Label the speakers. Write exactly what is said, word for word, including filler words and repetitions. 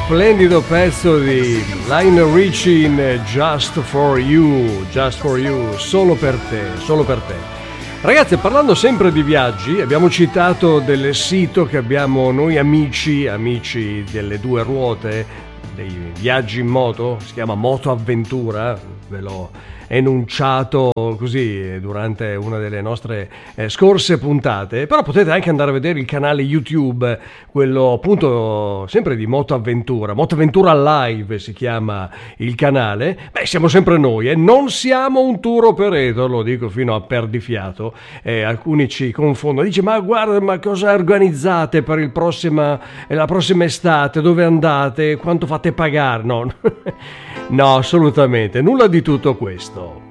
Speaker 1: Splendido pezzo di Lionel Richie in Just For You, Just For You, solo per te, solo per te. Ragazzi, parlando sempre di viaggi, abbiamo citato del sito che abbiamo noi amici, amici delle due ruote, dei viaggi in moto, si chiama Moto Avventura, ve l'ho enunciato così durante una delle nostre eh, scorse puntate, però potete anche andare a vedere il canale YouTube, quello appunto sempre di Moto Avventura, Moto Avventura Live si chiama il canale. Beh, siamo sempre noi e eh? non siamo un tour operator, lo dico fino a perdifiato, eh, alcuni ci confondono, dice ma guarda, ma cosa organizzate per il prossima, eh, la prossima estate, dove andate, quanto fate pagare? No, no, assolutamente nulla di tutto questo.